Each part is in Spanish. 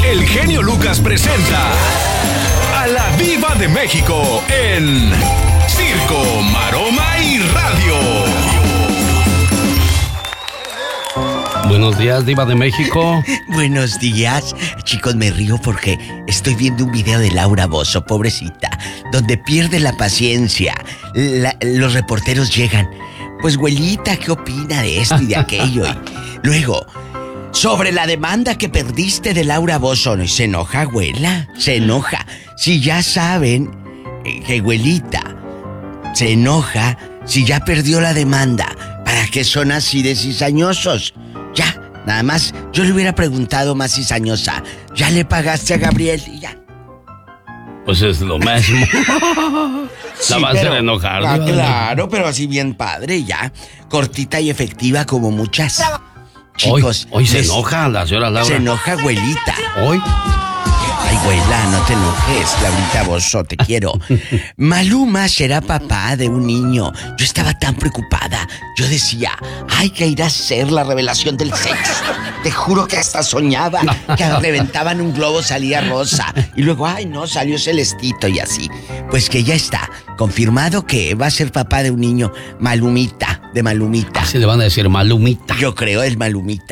el genio Lucas presenta a la Diva de México en Circo, Maroma y Radio. Buenos días, Diva de México. Buenos días. Chicos, me río porque estoy viendo un video de Laura Bozzo, pobrecita, donde pierde la paciencia. Los reporteros llegan. Pues, güelita, ¿qué opina de esto y de aquello? Y luego, sobre la demanda que perdiste de Laura Bozzo. ¿No? Se enoja, güela, se enoja. Si ya saben que güelita se enoja si ya perdió la demanda. ¿Para qué son así de cizañosos? Ya, nada más, yo le hubiera preguntado más cizañosa. ¿Ya le pagaste a Gabriel? Y ya. Pues es lo mismo. Sí, la va a hacer enojar. Ah, claro, pero así bien padre, ya. Cortita y efectiva como muchas. Chicos. Hoy se enoja la señora Laura. Se enoja, abuelita. Hoy. Ay, güela, no te enojes, Laurita Bozzo, te quiero. Maluma será papá de un niño. Yo estaba tan preocupada. Yo decía, ay, ¿qué irá a ser la revelación del sexo? Te juro que hasta soñaba que reventaban un globo, salía rosa. Y luego, ay, no, salió celestito y así. Pues que ya está, confirmado que va a ser papá de un niño, Malumita, de Malumita. Así le van a decir Malumita. Yo creo es Malumita.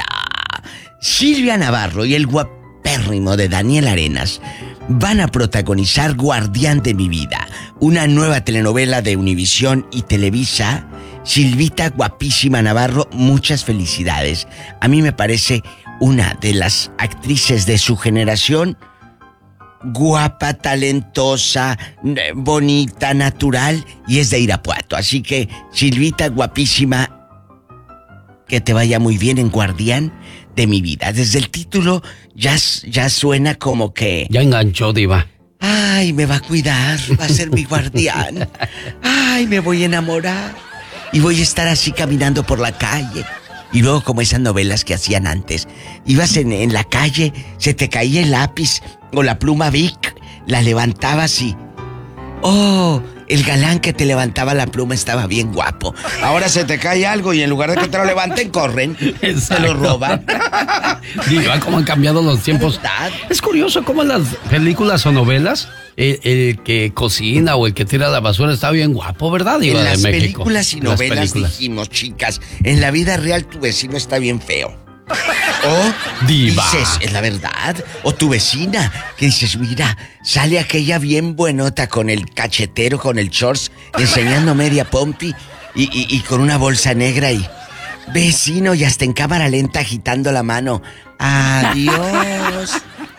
Silvia Navarro y el guapérrimo de Daniel Arenas van a protagonizar Guardián de mi vida, una nueva telenovela de Univisión y Televisa. Silvita, guapísima Navarro, muchas felicidades. A mí me parece una de las actrices de su generación, guapa, talentosa, bonita, natural, y es de Irapuato. Así que, Silvita, guapísima, que te vaya muy bien en Guardián de mi vida. Desde el título ya suena como que... Ya enganchó, Diva. Ay, me va a cuidar, va a ser mi guardián. Ay, me voy a enamorar. Y voy a estar así caminando por la calle. Y luego, como esas novelas que hacían antes, ibas en la calle, se te caía el lápiz o la pluma Bic, la levantabas y... ¡oh! El galán que te levantaba la pluma estaba bien guapo. Ahora se te cae algo y en lugar de que te lo levanten, corren. Se lo roban. Diva, cómo han cambiado los tiempos. ¿Verdad? Es curioso cómo en las películas o novelas el que cocina o el que tira la basura está bien guapo, ¿verdad, Diva de México? En las películas y novelas dijimos, chicas, en la vida real tu vecino está bien feo. O Diva. dices, es la verdad. O tu vecina, que dices, mira, sale aquella bien buenota con el cachetero, con el shorts, enseñando media pompi y con una bolsa negra y... vecino, y hasta en cámara lenta agitando la mano. Adiós,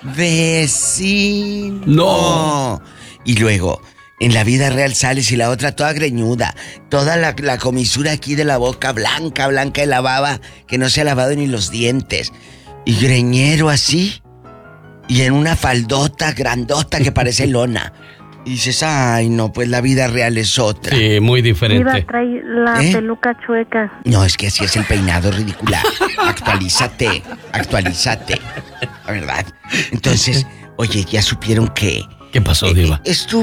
vecino. No. Y luego... en la vida real sales y la otra toda greñuda, toda la comisura aquí de la boca blanca de la baba, que no se ha lavado ni los dientes. Y greñero así, y en una faldota grandota que parece lona. Y dices, ay, no, pues la vida real es otra. Sí, muy diferente. Diva, trae la peluca chueca. No, es que así es el peinado ridícula. Actualízate. La verdad. Entonces, oye, ya supieron que... ¿Qué pasó, Diva?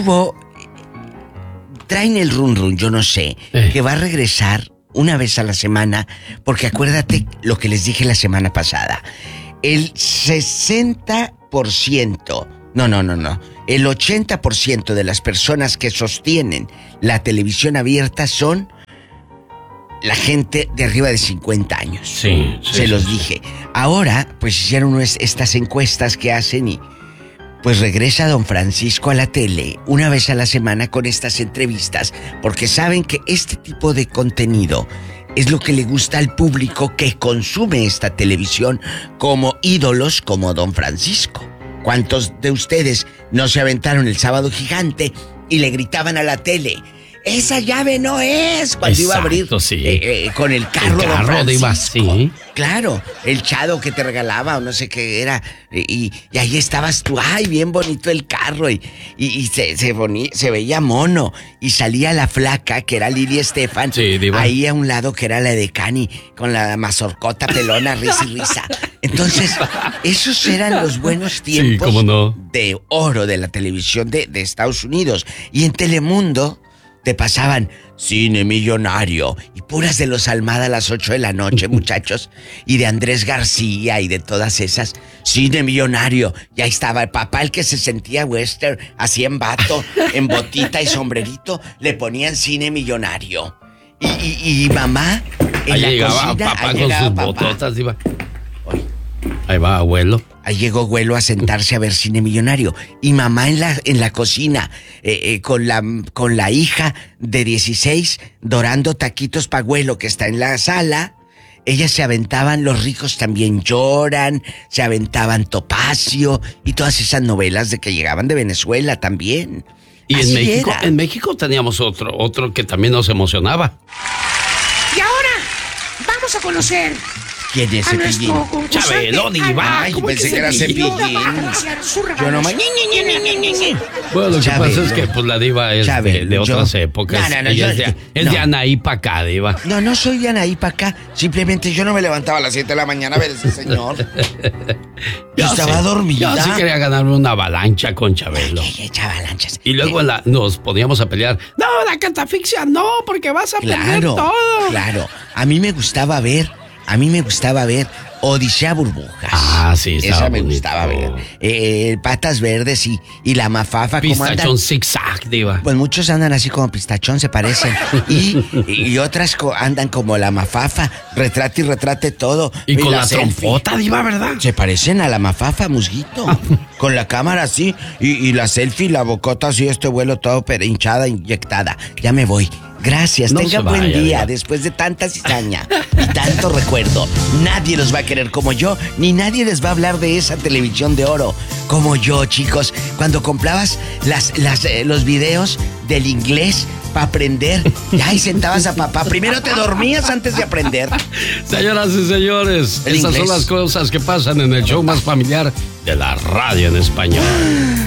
Traen el run, yo no sé, que va a regresar una vez a la semana, porque acuérdate lo que les dije la semana pasada. El 60%, no, el 80% de las personas que sostienen la televisión abierta son la gente de arriba de 50 años. Sí. Se los dije. Ahora, pues hicieron estas encuestas que hacen y... pues regresa don Francisco a la tele una vez a la semana con estas entrevistas, porque saben que este tipo de contenido es lo que le gusta al público que consume esta televisión, como ídolos como don Francisco. ¿Cuántos de ustedes no se aventaron el Sábado Gigante y le gritaban a la tele: esa llave no es! Cuando iba a abrir con el carro don Francisco. Sí. Claro, el chado que te regalaba o no sé qué era. Y ahí estabas tú, ay, bien bonito el carro. Y se veía mono. Y salía la flaca, que era Lili Estefan. Sí, Diva. Ahí a un lado, que era la de Cani, con la mazorcota pelona, risa y risa. Entonces, esos eran los buenos tiempos, sí, cómo no, de oro de la televisión de Estados Unidos. Y en Telemundo te pasaban Cine Millonario. Y puras de los Almada a las 8 de la noche, muchachos. Y de Andrés García y de todas esas. Cine Millonario. Y ahí estaba el papá, el que se sentía western, así en vato, en botita y sombrerito. Le ponían Cine Millonario. Y mamá en ahí la llegaba cocina. papá Ahí con llegaba sus papá. bototas, Diva. Ahí va, abuelo. Ahí llegó abuelo a sentarse a ver Cine Millonario. Y mamá en la cocina, con la hija de 16, dorando taquitos pa' abuelo que está en la sala. Ellas se aventaban, Los ricos también lloran, se aventaban Topacio y todas esas novelas de que llegaban de Venezuela también. Y Así era. en México teníamos otro que también nos emocionaba. Y ahora vamos a conocer ¿Quién es a Cepillín? nuestro concursante. Chabelo, Diva. Ay, ¿Cómo pensé que era Cepillín? Cepillín. Yo Yo nomás... Bueno, lo que Chabelo. pasa es que pues la Diva es Chabelo, de otras yo- épocas. No, Ella yo- es no. de Anaí pa' acá, Diva. No soy de Anaí para acá. Simplemente yo no me levantaba a las 7 de la mañana a ver ese señor. Yo estaba dormida. Yo sí quería ganarme una avalancha con Chabelo. Chavalanchas. Y luego nos poníamos a pelear. No, la catafixia no, porque vas a perder Claro, todo. claro. A mí me gustaba ver Odisea Burbujas. Ah, sí, estaba Esa me bonito. gustaba ver. Patas Verdes y la Mafafa. ¿cómo andan? Pistachón zigzag, Diva. Pues muchos andan así como pistachón, se parecen. Y otras andan como la Mafafa. Retrate y retrate todo. Y con la selfie. trompota, Diva, ¿verdad? Se parecen a la Mafafa, musguito. Con la cámara así. Y la selfie, la bocota así, este vuelo todo hinchada, inyectada. Ya me voy. Gracias, No tengan se buen vaya, día. Diva. Después de tanta cizaña y tanto recuerdo, nadie los va a querer como yo, ni nadie les va a hablar de esa televisión de oro como yo, chicos. Cuando comprabas los videos del inglés para aprender, ya y sentabas a papá. Primero te dormías antes de aprender. Señoras y señores, El estas son inglés. las cosas que pasan en el show más familiar de la radio en español.